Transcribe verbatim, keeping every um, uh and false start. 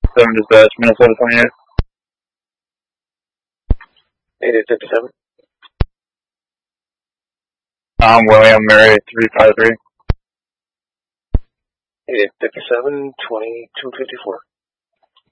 seven dispatch, Minnesota twenty-eight. eight eight fifty-seven. Um, William Mary three five three. eight eight fifty-seven, twenty-two fifty-four.